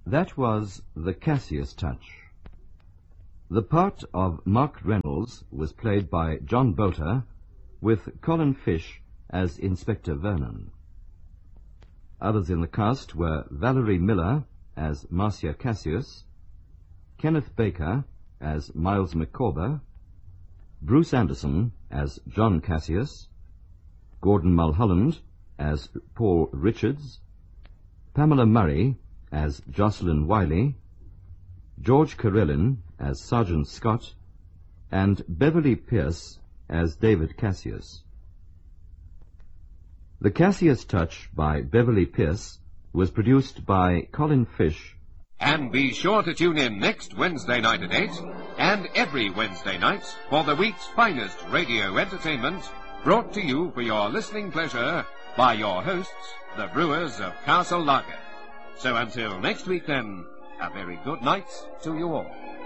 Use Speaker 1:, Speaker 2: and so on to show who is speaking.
Speaker 1: That was The Cassius Touch. The part of Mark Reynolds was played by John Bolter, with Colin Fish as Inspector Vernon. Others in the cast were Valerie Miller as Marcia Cassius, Kenneth Baker as Miles McCorber, Bruce Anderson as John Cassius, Gordon Mulholland as Paul Richards, Pamela Murray as Jocelyn Wiley, George Carellin as Sergeant Scott, and Beverly Pierce as David Cassius. The Cassius Touch by Beverly Pierce was produced by Colin Fish.
Speaker 2: And be sure to tune in next Wednesday night at 8, and every Wednesday night for the week's finest radio entertainment, brought to you for your listening pleasure by your hosts, the Brewers of Castle Lager. So until next week then, a very good night to you all.